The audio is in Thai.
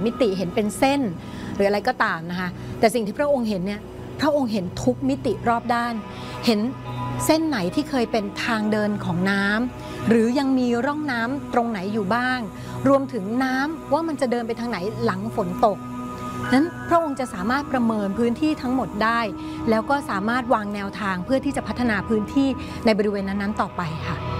มิติเห็นเป็นเส้นหรืออะไรก็ตามนะคะแต่สิ่งที่พระองค์เห็นเนี่ยพระองค์เห็นทุกมิติรอบด้านเห็นเส้นไหนที่เคยเป็นทางเดินของน้ำหรือยังมีร่องน้ำตรงไหนอยู่บ้างรวมถึงน้ำว่ามันจะเดินไปทางไหนหลังฝนตกนั้นพระองค์จะสามารถประเมินพื้นที่ทั้งหมดได้แล้วก็สามารถวางแนวทางเพื่อที่จะพัฒนาพื้นที่ในบริเวณนั้นๆต่อไปค่ะ